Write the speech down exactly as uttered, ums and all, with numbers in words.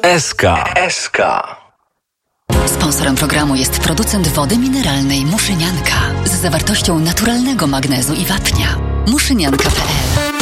S K. S K. Sponsorem programu jest producent wody mineralnej Muszynianka z zawartością naturalnego magnezu i wapnia. muszynianka kropka p l